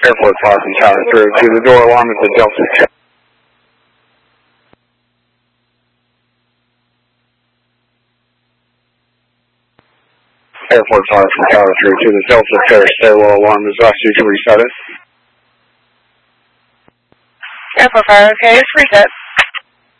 Airport 5 from Tower 3 to the door alarm at the Delta Tower. Airport 5 from Tower 3 to the Delta Tower stairwell alarm is asked you to reset it. Airport 5, okay, it's reset.